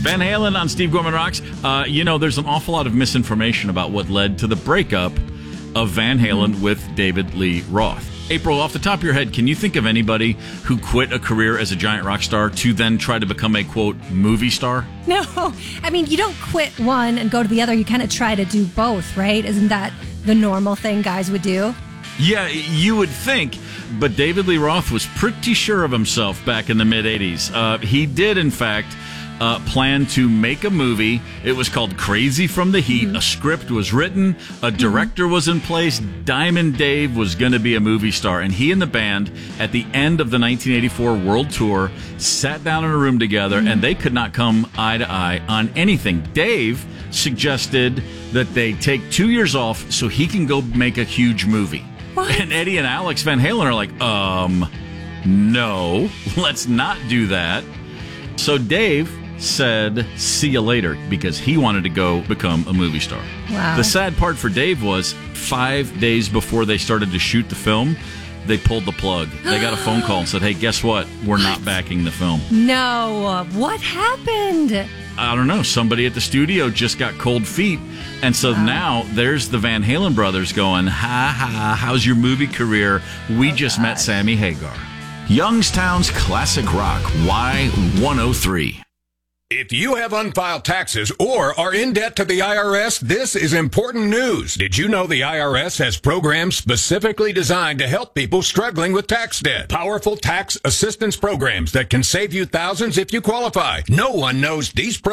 Van Halen on Steve Gorman Rocks. There's an awful lot of misinformation about what led to the breakup of Van Halen with David Lee Roth. April, off the top of your head, can you think of anybody who quit a career as a giant rock star to then try to become a, quote, movie star? No. I mean, you don't quit one and go to the other. You kind of try to do both, right? Isn't that the normal thing guys would do? Yeah, you would think. But David Lee Roth was pretty sure of himself back in the mid-'80s. He did, in fact, plan to make a movie. It was called Crazy from the Heat. Mm-hmm. A script was written. A director was in place. Diamond Dave was going to be a movie star. And he and the band, at the end of the 1984 World Tour, sat down in a room together, and they could not come eye to eye on anything. Dave suggested that they take 2 years off so he can go make a huge movie. What? And Eddie and Alex Van Halen are like, no, let's not do that. So Dave said, see you later, because he wanted to go become a movie star. Wow. The sad part for Dave was 5 days before they started to shoot the film, they pulled the plug. They got a phone call and said, hey, guess what? We're not backing the film. No. What happened? I don't know. Somebody at the studio just got cold feet. And so now there's the Van Halen brothers going, how's your movie career? We just met Sammy Hagar. Youngstown's Classic Rock, Y103. If you have unfiled taxes or are in debt to the IRS, this is important news. Did you know the IRS has programs specifically designed to help people struggling with tax debt? Powerful tax assistance programs that can save you thousands if you qualify. No one knows these programs